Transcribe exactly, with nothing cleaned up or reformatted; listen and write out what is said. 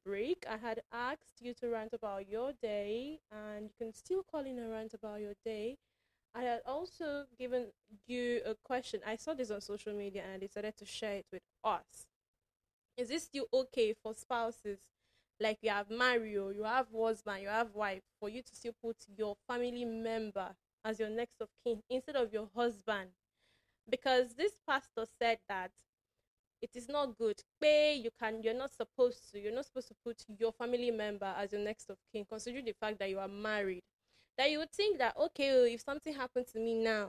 break, I had asked you to rant about your day, and you can still call in and rant about your day. I had also given you a question. I saw this on social media and I decided to share it with us. Is it still okay for spouses, like you have married or you have husband, you have wife, for you to still put your family member as your next of kin instead of your husband? Because this pastor said that it is not good. Pay, you can you're not supposed to. You're not supposed to put your family member as your next of kin, considering the fact that you are married. That you would think that okay, oh, if something happened to me now,